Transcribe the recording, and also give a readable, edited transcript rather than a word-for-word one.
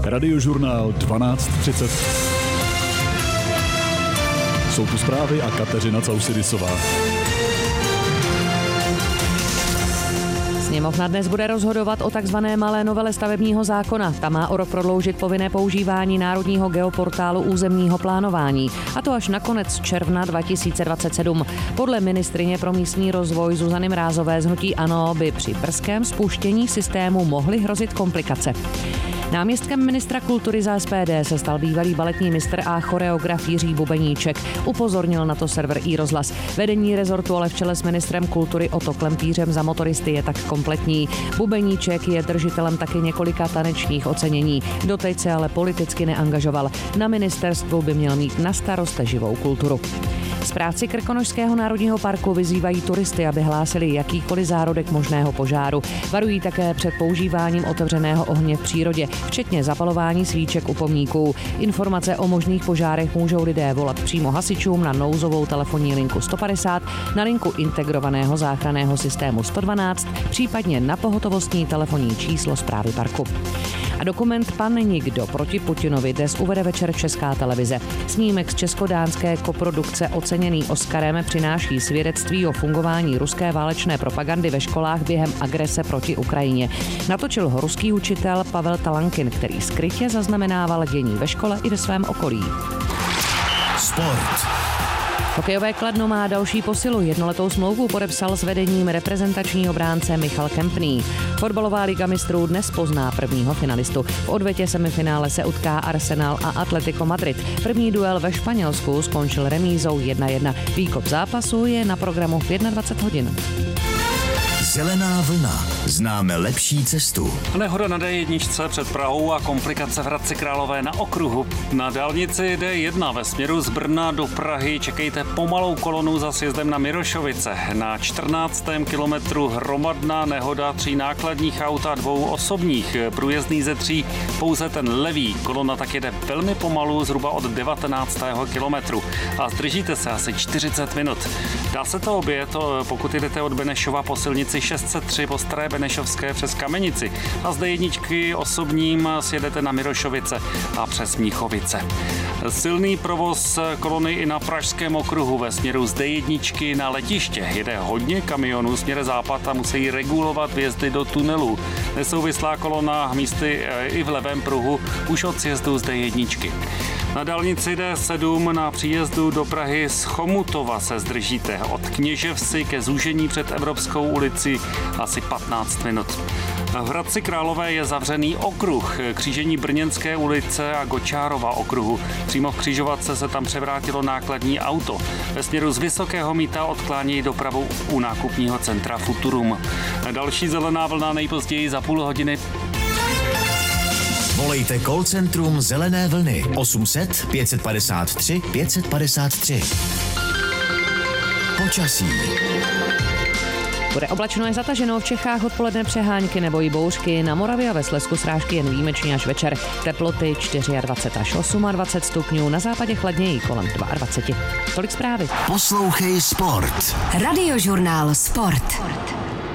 Radiožurnál 12:30. Jsou tu zprávy a Kateřina Caussidisová. Sněmovna dnes bude rozhodovat o takzvané malé novele stavebního zákona. Ta má o rok prodloužit povinné používání národního geoportálu územního plánování. A to až na konec června 2027. Podle ministryně pro místní rozvoj Zuzany Mrázové z hnutí ANO by při brzkém spuštění systému mohly hrozit komplikace. Náměstkem ministra kultury za SPD se stal bývalý baletní mistr a choreograf Jiří Bubeníček. Upozornil na to server iRozhlas. Vedení rezortu ale v čele s ministrem kultury Otto Klempířem za motoristy je tak kompletní. Bubeníček je držitelem taky několika tanečních ocenění. Doteď se ale politicky neangažoval. Na ministerstvu by měl mít na starost živou kulturu. Správci Krkonošského národního parku vyzývají turisty, aby hlásili jakýkoliv zárodek možného požáru. Varují také před používáním otevřeného ohně v přírodě, včetně zapalování svíček u pomníků. Informace o možných požárech můžou lidé volat přímo hasičům na nouzovou telefonní linku 150, na linku integrovaného záchranného systému 112, případně na pohotovostní telefonní číslo správy parku. A dokument Pan nikdo proti Putinovi dnes uvede večer Česká televize. Snímek z česko-dánské koprodukce oceněný Oscarem přináší svědectví o fungování ruské válečné propagandy ve školách během agrese proti Ukrajině. Natočil ho ruský učitel Pavel Talankin, který skrytě zaznamenával dění ve škole i ve svém okolí. Sport. Hokejové Kladno má další posilu. Jednoletou smlouvu podepsal s vedením reprezentační obránce Michal Kempný. Fotbalová liga mistrů dnes pozná prvního finalistu. V odvetě semifinále se utká Arsenal a Atletico Madrid. První duel ve Španělsku skončil remízou 1-1. Výkop zápasu je na programu v 21 hodin. Zelená vlna. Známe lepší cestu. Nehoda na D1 před Prahou a komplikace v Hradci Králové na okruhu. Na dálnici D1 ve směru z Brna do Prahy čekejte pomalou kolonu za sjezdem na Mirošovice. Na 14. kilometru hromadná nehoda 3 nákladních aut a 2 osobních. Průjezdný ze 3, pouze ten levý. Kolona tak jede velmi pomalu zhruba od 19. kilometru. A zdržíte se asi 40 minut. Dá se to obět, pokud jdete od Benešova po silnici 603 po Staré Benešovské přes Kamenici a z D1 osobním sjedete na Mirošovice a přes Mnichovice. Silný provoz kolony i na pražském okruhu ve směru z D1 na letiště. Jede hodně kamionů směr západ a musí regulovat vjezdy do tunelů. Nesouvislá kolona místy i v levém pruhu už od sjezdu z D1. Na dálnici D7 na příjezdu do Prahy z Chomutova se zdržíte. Od Kněževsi ke zúžení před Evropskou ulici asi 15 minut. V Hradci Králové je zavřený okruh, křížení Brněnské ulice a Gočárova okruhu. Přímo v křižovatce se tam převrátilo nákladní auto. Ve směru z Vysokého Mýta odklánějí dopravu u nákupního centra Futurum. Další zelená vlna nejpozději za půl hodiny. Volejte call centrum Zelené vlny 800 553 553. Počasí. Bude oblačno až zataženo, v Čechách odpoledne přehánky nebo i bouřky, na Moravě a ve Slezsku srážky jen výjimečně až večer. Teploty 24 až 28 stupňů, na západě chladněji kolem 22. Tolik zprávy. Poslouchej Sport. Radiožurnál Sport.